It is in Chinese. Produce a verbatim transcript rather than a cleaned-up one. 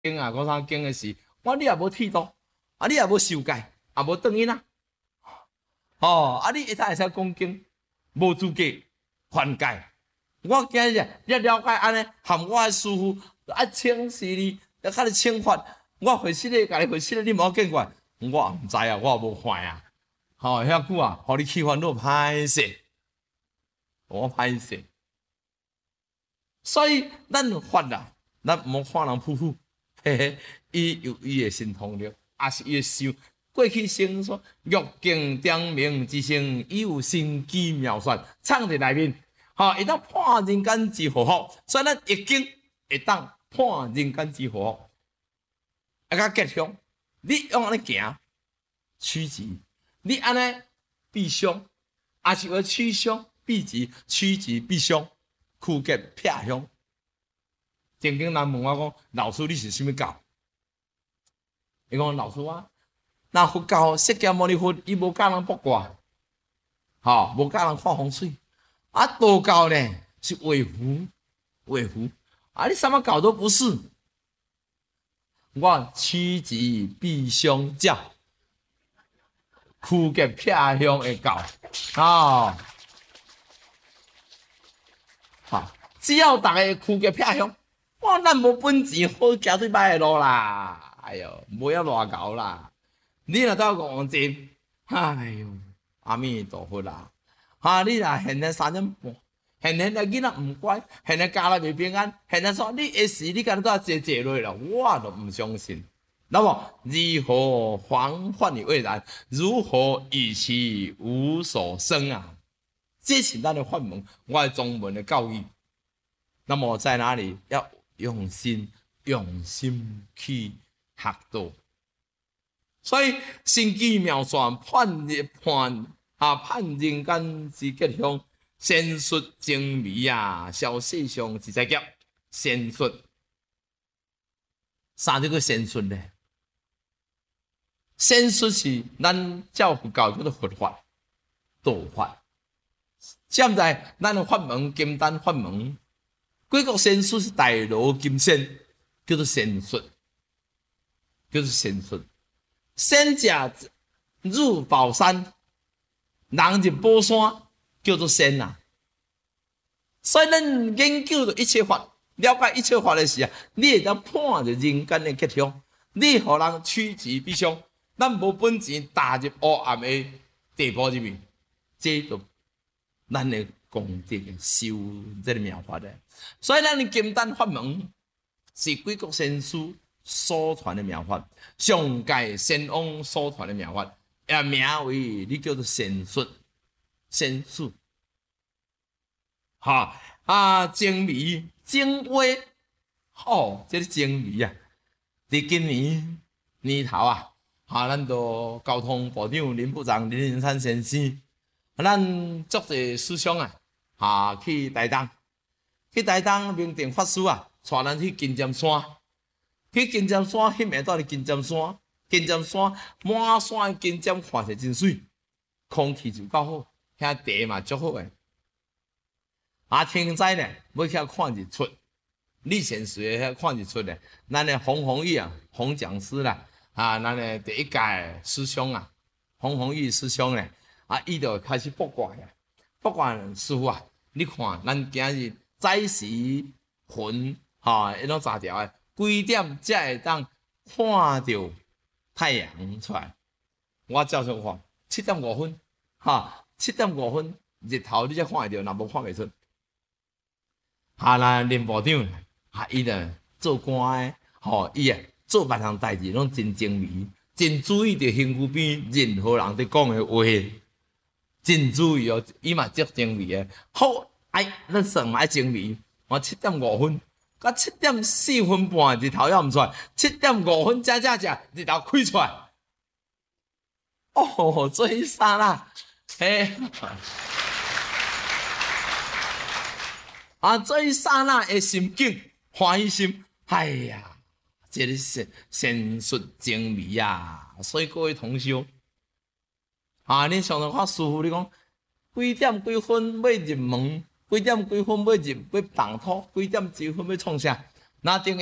经啊，讲啥经的事，我你也无剃度，啊你也无受戒，也无断因啊，哦，啊你会使会使讲经，无资格犯戒。我今日你了解安尼，含我的师傅啊，请示你，要甲你请法，我回信咧，甲你回信咧，你无见怪，我毋知啊，我无犯啊，吼、哦，遐久啊，互你起烦恼歹势，我歹势。所以咱法啊，咱毋好看人噗噗，嘿嘿，伊有伊的神通力，也是伊的修。过去先说玉镜点明之声，伊有神机妙算，藏伫内面。吼，会当判人间之祸福，所以咱易经会当判人间之祸福。啊，甲吉凶，你用安尼行，趋吉；你安尼避凶，也是要趋凶避吉，趋吉避凶，趋吉避凶。曾经人问我讲，老师你是啥物教？伊讲老师啊，那佛教释迦牟尼佛，伊无教人卜卦，吼，无教人看风水。啊，道教呢是维护维护，啊，你什么教都不是。我趋吉避凶教，趋吉避凶的教，哦，好，只要大家趋吉避凶，哇，咱无本钱好行最歹的路啦。哎哟，无要乱搞啦。你若到讲真，哎哟，阿弥陀佛啦。哈！你若现在三点半，现在个囡仔唔乖，现在家内袂平安，现在说你一时你敢都坐坐落了，我都唔相信。那么如何防患于未然？如何与其无所生啊？这是咱的法门，我的中文的教育。那么在哪里要用心用心去学到？所以神机妙算判日判。啊！判人间之吉凶，仙术精微啊，小世上之在劫。仙术，啥叫做仙术呢？仙术是咱教佛教叫做佛法、道法。现在咱的法门、金丹法门，贵国仙术是大罗金仙，叫做仙术，叫做仙术。仙者入宝山。人入宝山叫做仙啊，所以咱研究着一切法，了解一切法的时啊，你会当判着人间的吉凶，你互人趋吉避凶，咱无本钱踏入黑暗的地步入面，这就咱的功德修这个妙法的。所以咱的金丹法门是贵国仙师所传的妙法，上界仙翁所传的妙法。也名为你叫做仙术，仙术，哈啊精微精微，哦，这是精微啊！伫今年年头啊，哈，咱都交通部长林部长林林山先生，咱足侪师兄啊，哈去台东，去台东明定法师啊，带咱去金针山，去金针山，迄面到伫金针山。金针山满山金针看起来真水，空气就够好，遐地嘛足好诶。啊，天灾呢，要遐看日出，你现实遐看日出咧。咱诶洪宏毅啊，洪讲师啦，啊，咱诶第一届师兄啊，洪宏毅师兄咧，啊，伊就开始卜卦呀。卜卦师傅啊，你看咱今日早时分哈，迄种杂条诶，几点才会当看到？太阳出来，我照常看七点五分，哈，七点五分日头你才看会到，若无看袂出。哈啦，林部长，哈，伊咧做官诶，吼，伊啊做别项代志拢真精微，真注意着身躯边任何人伫讲诶话，真注意哦，伊嘛足精微诶。好，哎，咱算嘛爱精微，我七点五分。到七点四分半日头还毋出来，七点五分才才才日头开出来。哦，做迄刹那，嘿，啊，做迄刹那的心境欢喜心，哎呀，这个是仙术精微啊！所以各位同修，啊，你常常看师傅你讲几点几分要入门？几点几分要入要动土？几点几分要创啥？那等